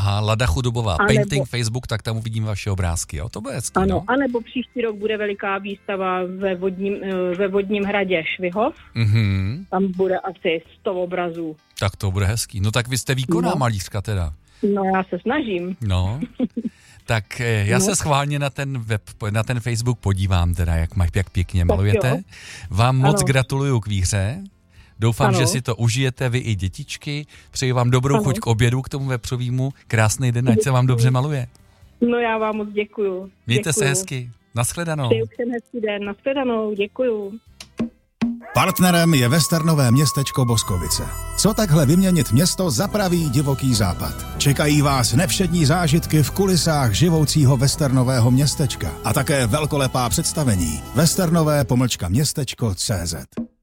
Aha, Lada Chudobová, A Painting Facebook, tak tam uvidím vaše obrázky, jo? To bude hezký, ano, no. anebo příští rok bude veliká výstava ve Vodním hradě Švihov. Mhm. Tam bude asi 100 obrazů. Tak to bude hezký. No tak vy jste výkonná malířka teda. No já se snažím. No, tak já se schválně na ten Facebook podívám teda, jak pěkně malujete. Vám moc gratuluju k výhře. Doufám, že si to užijete vy i dětičky. Přeji vám dobrou chuť k obědu, k tomu vepřovýmu. Krásný den, ať se vám dobře maluje. No já vám moc děkuju. Mějte se hezky. Naschledanou. Přeju všem hezký den. Naschledanou. Děkuju. Partnerem je westernové městečko Boskovice. Co takhle vyměnit město za pravý divoký západ? Čekají vás nevšední zážitky v kulisách živoucího westernového městečka a také velkolepá představení westernové-městečko.cz.